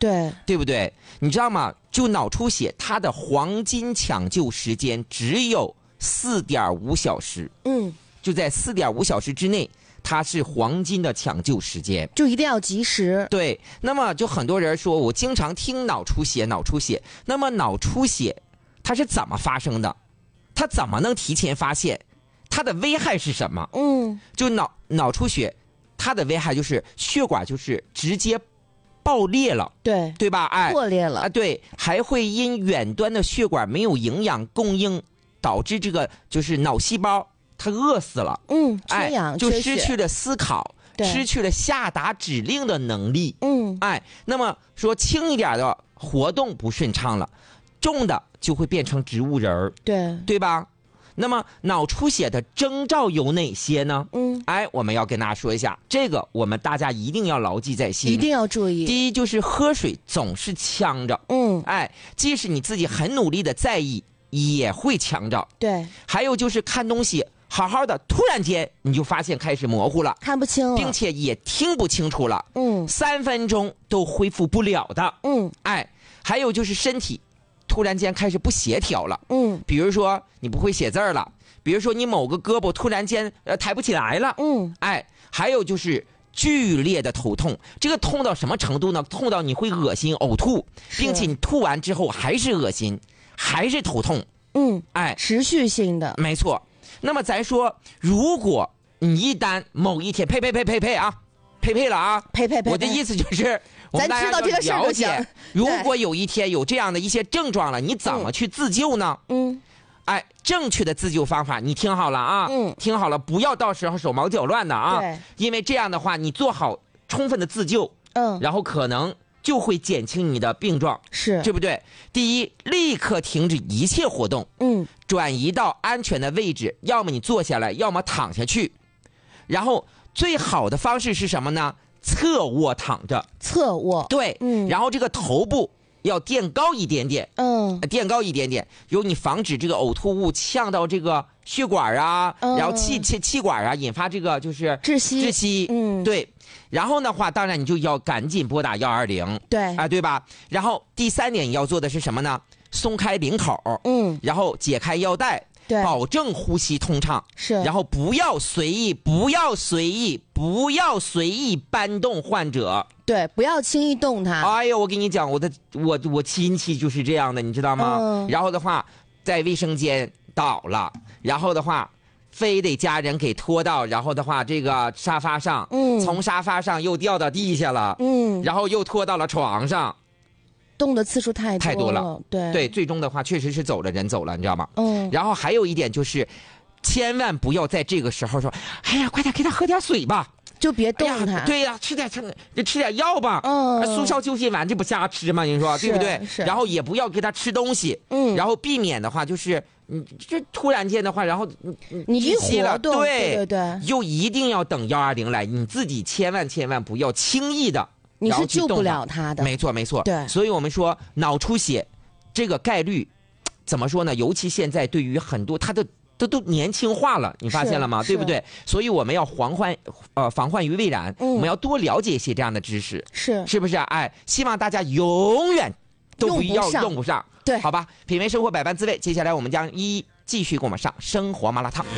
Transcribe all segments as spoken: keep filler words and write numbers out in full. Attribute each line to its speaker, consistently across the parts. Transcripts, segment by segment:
Speaker 1: 对，
Speaker 2: 对不对？你知道吗？就脑出血，它的黄金抢救时间只有四点五小时。
Speaker 1: 嗯，
Speaker 2: 就在四点五小时之内，它是黄金的抢救时间，
Speaker 1: 就一定要及时。
Speaker 2: 对，那么就很多人说，我经常听脑出血，脑出血。那么脑出血它是怎么发生的？它怎么能提前发现？它的危害是什么？
Speaker 1: 嗯，
Speaker 2: 就脑脑出血，它的危害就是血管就是直接爆裂了，
Speaker 1: 对，
Speaker 2: 对吧？哎，
Speaker 1: 破裂了
Speaker 2: 啊，对，还会因远端的血管没有营养供应，导致这个就是脑细胞它饿死了，
Speaker 1: 嗯，缺氧、
Speaker 2: 哎、就
Speaker 1: 缺血
Speaker 2: 失去了思考，失去了下达指令的能力。
Speaker 1: 嗯，
Speaker 2: 哎，那么说轻一点的活动不顺畅了，重的就会变成植物人儿，
Speaker 1: 对，
Speaker 2: 对吧？那么脑出血的征兆有哪些呢？
Speaker 1: 嗯，
Speaker 2: 哎，我们要跟大家说一下，这个我们大家一定要牢记在心，
Speaker 1: 一定要注意。
Speaker 2: 第一就是喝水总是呛着，
Speaker 1: 嗯，
Speaker 2: 哎，即使你自己很努力的在意，也会呛着。
Speaker 1: 对，
Speaker 2: 还有就是看东西好好的，突然间你就发现开始模糊了，
Speaker 1: 看不清了，
Speaker 2: 并且也听不清楚了，
Speaker 1: 嗯，
Speaker 2: 三分钟都恢复不了的，
Speaker 1: 嗯，
Speaker 2: 哎，还有就是身体突然间开始不协调了，
Speaker 1: 嗯，
Speaker 2: 比如说你不会写字了，比如说你某个胳膊突然间呃抬不起来了，
Speaker 1: 嗯，
Speaker 2: 哎，还有就是剧烈的头痛，这个痛到什么程度呢？痛到你会恶心呕吐，并且你吐完之后还是恶心，还是头痛，
Speaker 1: 嗯，
Speaker 2: 哎，
Speaker 1: 持续性的，
Speaker 2: 没错。那么咱说，如果你一旦某一天，呸呸呸呸呸啊，呸呸了啊，
Speaker 1: 呸呸呸，
Speaker 2: 我的意思就是，
Speaker 1: 咱知道这个事儿就行。
Speaker 2: 如果有一天有这样的一些症状了，你怎么去自救呢？
Speaker 1: 嗯，
Speaker 2: 哎，正确的自救方法，你听好了啊，
Speaker 1: 嗯，
Speaker 2: 听好了，不要到时候手忙脚乱的啊，
Speaker 1: 对，
Speaker 2: 因为这样的话，你做好充分的自救，
Speaker 1: 嗯，
Speaker 2: 然后可能就会减轻你的病状，
Speaker 1: 是，
Speaker 2: 对不对？第一，立刻停止一切活动，
Speaker 1: 嗯，
Speaker 2: 转移到安全的位置，要么你坐下来，要么躺下去，然后最好的方式是什么呢？侧卧躺着，
Speaker 1: 侧卧，
Speaker 2: 对，
Speaker 1: 嗯，
Speaker 2: 然后这个头部要垫高一点点，
Speaker 1: 嗯，
Speaker 2: 垫高一点点，由你防止这个呕吐物呛到这个血管啊，
Speaker 1: 嗯、
Speaker 2: 然后气气气管啊，引发这个就是
Speaker 1: 窒息，
Speaker 2: 窒息，
Speaker 1: 嗯，
Speaker 2: 对。然后的话，当然你就要赶紧拨打幺二零，
Speaker 1: 对，
Speaker 2: 啊，对吧？然后第三点你要做的是什么呢？松开领口，
Speaker 1: 嗯，
Speaker 2: 然后解开腰带。
Speaker 1: 对，
Speaker 2: 保证呼吸通畅，
Speaker 1: 是，
Speaker 2: 然后不要随意，不要随意，不要随意搬动患者，
Speaker 1: 对，不要轻易动它。
Speaker 2: 哎呦，我跟你讲，我的我我亲戚就是这样的，你知道吗？
Speaker 1: 嗯、
Speaker 2: 然后的话，在卫生间倒了，然后的话，非得家人给拖到，然后的话，这个沙发上，
Speaker 1: 嗯，
Speaker 2: 从沙发上又掉到地下了，
Speaker 1: 嗯，
Speaker 2: 然后又拖到了床上。
Speaker 1: 动的次数太多
Speaker 2: 太多了，
Speaker 1: 对
Speaker 2: 对，最终的话确实是走了人走了，你知道吗？
Speaker 1: 嗯。
Speaker 2: 然后还有一点就是，千万不要在这个时候说：“哎呀，快点给他喝点水吧。”
Speaker 1: 就别动它。
Speaker 2: 哎、对呀、啊，吃点吃吃点药吧。
Speaker 1: 嗯。
Speaker 2: 速效救心丸这不瞎吃吗？你说对不对？
Speaker 1: 是。
Speaker 2: 然后也不要给他吃东西。
Speaker 1: 嗯。
Speaker 2: 然后避免的话就是，你这突然间的话，然后
Speaker 1: 你你一活动，
Speaker 2: 对
Speaker 1: 对对对，
Speaker 2: 又一定要等幺二零来，你自己千万千万不要轻易的。
Speaker 1: 你是救不了他的，
Speaker 2: 没错没错。
Speaker 1: 对，
Speaker 2: 所以我们说脑出血这个概率怎么说呢？尤其现在对于很多他的都都年轻化了，你发现了吗？对不对？所以我们要防患呃防患于未然、嗯，我们要多了解一些这样的知识，
Speaker 1: 是
Speaker 2: 是不是、啊？哎，希望大家永远都不要用不上，
Speaker 1: 对，
Speaker 2: 好吧？品味生活百般滋味，接下来我们将一一继续给我们上生活麻辣烫。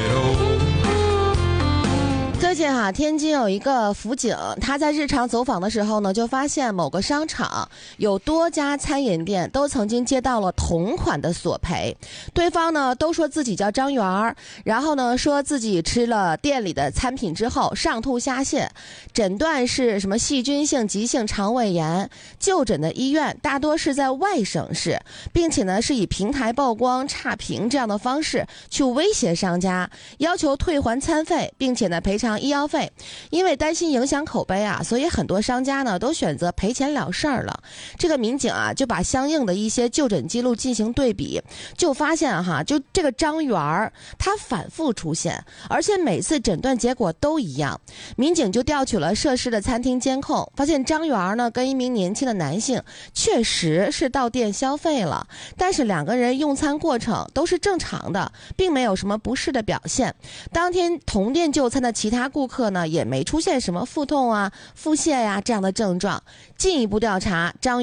Speaker 1: 最近哈、啊，天津有一个辅警，他在日常走访的时候呢，就发现某个商场有多家餐饮店都曾经接到了同款的索赔，对方呢都说自己叫张元儿，然后呢说自己吃了店里的餐品之后上吐下泻，诊断是什么细菌性急性肠胃炎，就诊的医院大多是在外省市，并且呢是以平台曝光、差评这样的方式去威胁商家，要求退还餐费，并且呢赔偿医药费。因为担心影响口碑啊，所以很多商家呢都选择赔钱了事儿了。这个民警啊就把相应的一些就诊记录进行对比，就发现哈，就这个张元儿他反复出现，而且每次诊断结果都一样。民警就调取了涉事的餐厅监控，发现张元儿呢跟一名年轻的男性确实是到店消费了，但是两个人用餐过程都是正常的，并没有什么不适的表现。当天同店就餐的其他顾客呢也没出现什么腹痛啊、腹泻呀、啊、这样的症状。进一步调查，张